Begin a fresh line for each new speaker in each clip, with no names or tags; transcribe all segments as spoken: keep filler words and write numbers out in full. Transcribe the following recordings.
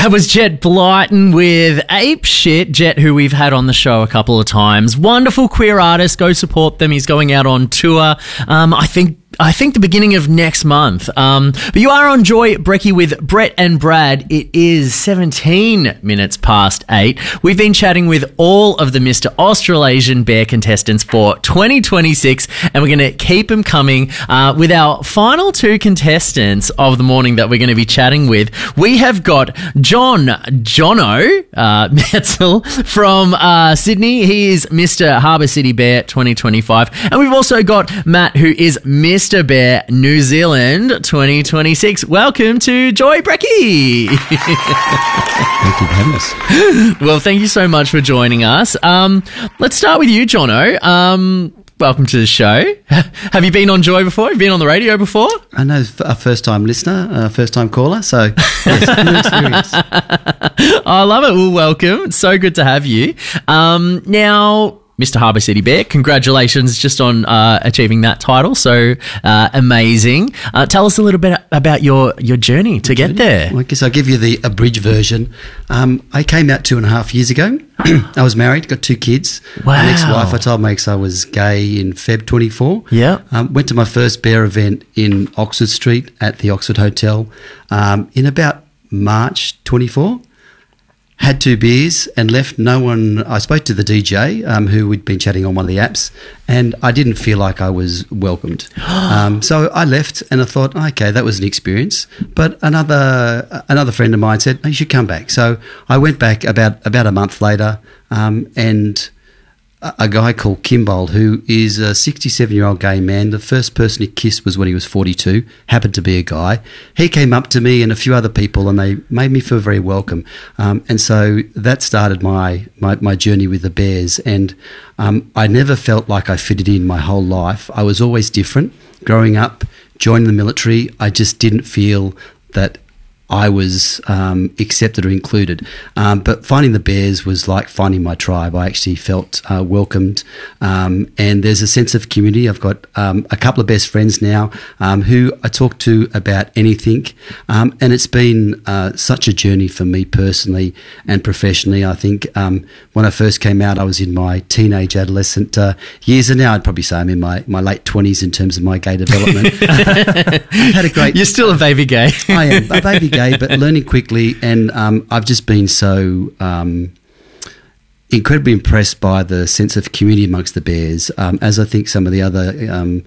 That was Jet Blyton with Ape Shit. Jet, who we've had on the show a couple of times. Wonderful queer artist. Go support them. He's going out on tour. Um, I think I think the beginning of next month. Um, but you are on Joy Brecky with Brett and Brad. It is seventeen minutes past eight. We've been chatting with all of the Mister Australasian Bear contestants for twenty twenty-six, and we're going to keep them coming uh, with our final two contestants of the morning that we're going to be chatting with. We have got John Jono uh, Metzel from uh, Sydney. He is Mister Harbour City Bear twenty twenty-five. And we've also got Matt, who is Mister Mister Bear New Zealand twenty twenty-six. Welcome to Joy Brecky.
Thank you for having us.
Well, thank you so much for joining us. Um, let's start with you, Jono. Um, welcome to the show. Have you been on Joy before? Have you been on the radio before?
I know, a first-time listener, a first-time caller, so yes, new experience.
I love it. Well, welcome. It's so good to have you. Um, now... Mister Harbour City Bear, congratulations just on uh, achieving that title. So uh, amazing. Uh, tell us a little bit about your, your journey to get there.
Well, I guess I'll give you the abridged version. Um, I came out two and a half years ago. I was married, got two kids.
Wow.
An ex-wife. I told my ex I was gay in February twenty-four.
Yeah.
Um, went to my first bear event in Oxford Street at the Oxford Hotel um, in about March twenty-four. Had two beers and left. No one. I spoke to the D J um, who we'd been chatting on one of the apps, and I didn't feel like I was welcomed. um, so I left, and I thought, okay, that was an experience. But another another friend of mine said, oh, you should come back. So I went back about about a month later, um, and a guy called Kimball, who is a sixty-seven-year-old gay man. The first person he kissed was when he was forty-two, happened to be a guy. He came up to me and a few other people, and they made me feel very welcome. Um, and so that started my, my, my journey with the bears. And um, I never felt like I fitted in my whole life. I was always different. Growing up, joining the military, I just didn't feel that I was um, accepted or included. Um, but finding the bears was like finding my tribe. I actually felt uh, welcomed, um, and there's a sense of community. I've got um, a couple of best friends now um, who I talk to about anything, um, and it's been uh, such a journey for me personally and professionally. I think um, when I first came out, I was in my teenage adolescent uh, years, and now I'd probably say I'm in my, my late twenties in terms of my gay development. I've had a great...
You're still a baby gay.
I am a baby gay. But learning quickly, and um, I've just been so um, incredibly impressed by the sense of community amongst the bears, um, as I think some of the other um,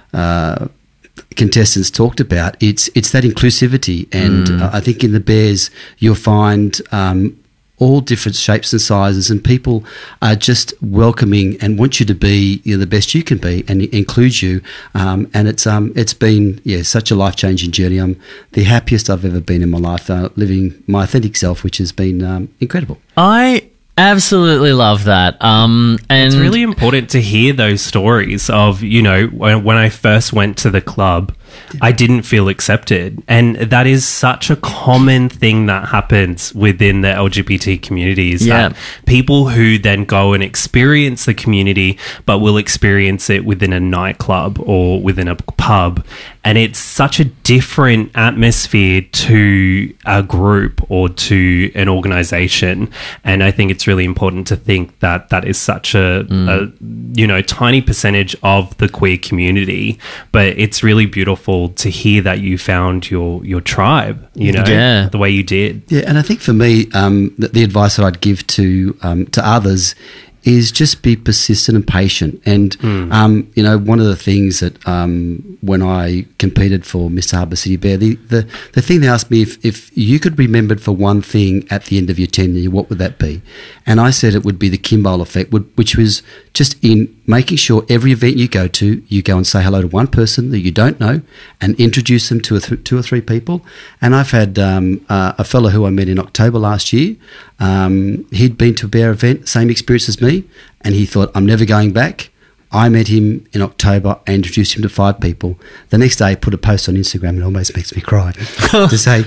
uh, contestants talked about. It's it's that inclusivity, and mm. uh, I think in the bears you'll find um, all different shapes and sizes, and people are just welcoming and want you to be, you know, the best you can be, and include you. Um, and it's um it's been yeah such a life changing journey. I'm the happiest I've ever been in my life, uh, living my authentic self, which has been um, incredible.
I absolutely love that. Um, and
it's really important to hear those stories of, you know, when, when I first went to the club, I didn't feel accepted. And that is such a common thing that happens within the L G B T communities.
Yeah.
That people who then go and experience the community, but will experience it within a nightclub or within a pub. And it's such a different atmosphere to a group or to an organization. And I think it's really important to think that that is such a, mm. a you know, tiny percentage of the queer community. But it's really beautiful to hear that you found your your tribe, you know,
yeah.
the way you did.
Yeah, and I think for me, um, the, the advice that I'd give to um, to others is just be persistent and patient. And, mm. um, you know, one of the things that um, when I competed for Mister Harbour City Bear, the, the, the thing they asked me, if, if you could be remembered for one thing at the end of your tenure, what would that be? And I said it would be the Kimball effect, which was just in making sure every event you go to, you go and say hello to one person that you don't know and introduce them to a th- two or three people. And I've had um, uh, a fellow who I met in October last year. Um, he'd been to a bear event, same experience as me, and he thought, I'm never going back. I met him in October and introduced him to five people. The next day, he put a post on Instagram, and it almost makes me cry, to say,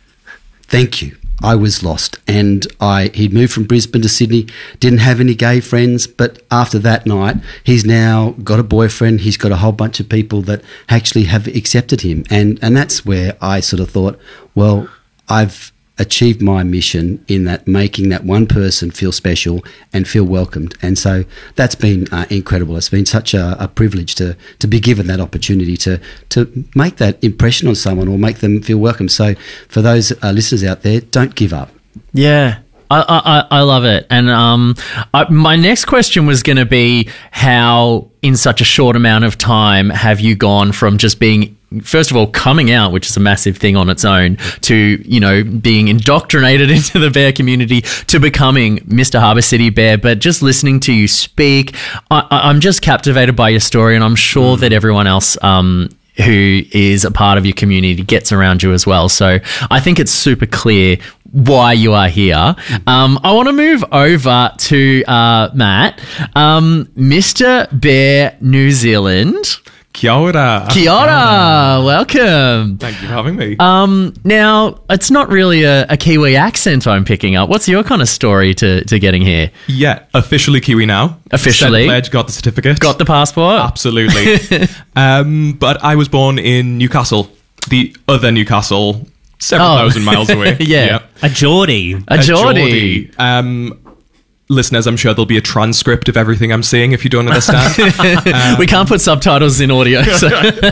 thank you. I was lost, and I he'd moved from Brisbane to Sydney, didn't have any gay friends, but after that night, he's now got a boyfriend, he's got a whole bunch of people that actually have accepted him, and, and that's where I sort of thought, well, I've achieved my mission in that making that one person feel special and feel welcomed. And so that's been uh, incredible. It's been such a, a privilege to to be given that opportunity to to make that impression on someone or make them feel welcome. So for those uh, listeners out there, don't give up.
Yeah. I, I, I love it. And um, I, my next question was going to be, how in such a short amount of time have you gone from just being, first of all, coming out, which is a massive thing on its own, to, you know, being indoctrinated into the bear community, to becoming Mister Harbour City Bear. But just listening to you speak, I, I'm just captivated by your story, and I'm sure that everyone else um, who is a part of your community gets around you as well. So I think it's super clear why you are here. Um, I want to move over to uh, Matt, um, Mister Bear New Zealand.
Kia ora.
Kia ora. Welcome.
Thank you for having me.
Um, now, it's not really a, a Kiwi accent I'm picking up. What's your kind of story to, to getting here?
Yeah, officially Kiwi now.
Officially.
Said pledge, got the certificate.
Got the passport?
Absolutely. um, but I was born in Newcastle, the other Newcastle, several
Oh.
thousand miles away.
Yeah.
A Geordie.
A Geordie.
Um, listeners, I'm sure there'll be a transcript of everything I'm saying if you don't understand. um,
we can't put subtitles in audio. So.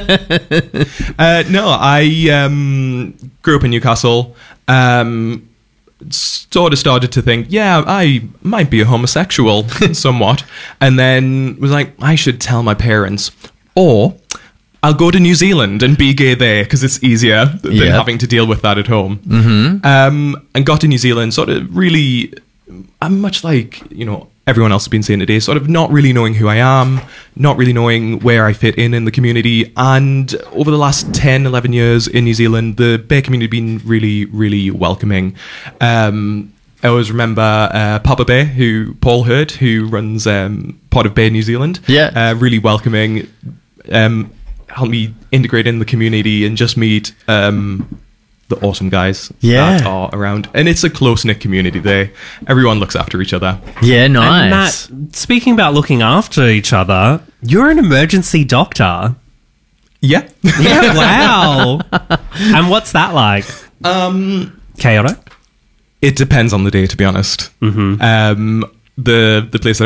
uh, no, I um, grew up in Newcastle. Um, sort of started to think, yeah, I might be a homosexual somewhat. And then was like, I should tell my parents. Or I'll go to New Zealand and be gay there because it's easier than
Yep.
having to deal with that at home. Mm-hmm. Um, and got to New Zealand, sort of really, I'm much like, you know, everyone else has been saying today, sort of not really knowing who I am, not really knowing where I fit in in the community. And over the last ten, eleven years in New Zealand, the bear community has been really, really welcoming. Um, I always remember uh, Papa Bear, who Paul Hurd, who runs um, part of Bear New Zealand.
Yeah.
Uh, really welcoming. Um, helped me integrate in the community and just meet um, the awesome guys
Yeah.
that are around. And it's a close-knit community there. Everyone looks after each other.
Yeah,
And
nice.
Matt, speaking about looking after each other, you're an emergency doctor.
Yeah.
Yeah, wow. And what's that like?
um,
Chaotic?
it depends on the day, to be honest. Mm-hmm. Um, the, the place that